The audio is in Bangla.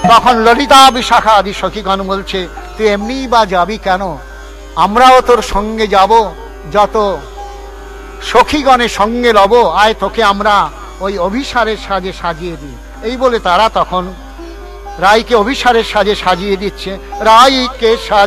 তখন ললিতা বিশাখা আদি সখীগণ বলছে, তুই এমনি বা যাবি কেন, আমরাও তোর সঙ্গে যাব, যত সখীগণের সঙ্গে লব, আয় তোকে আমরা ওই অভিসারের সাজে সাজিয়ে দিই। এই বলে তারা তখন রায়কে অভিসারের সাজে সাজিয়ে দিচ্ছে। রায়কে